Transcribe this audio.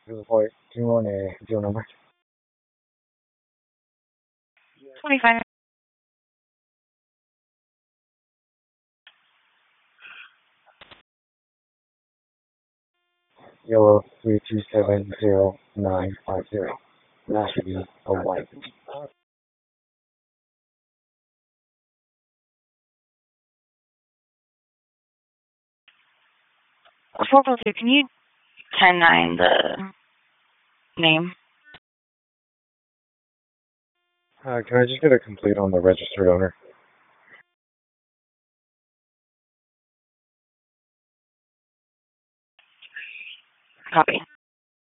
Do you want a deal number? 25. Yellow 3270950. That should be a white. 442, can you 10-9 the name? Can I just get a complete on the registered owner? Copy.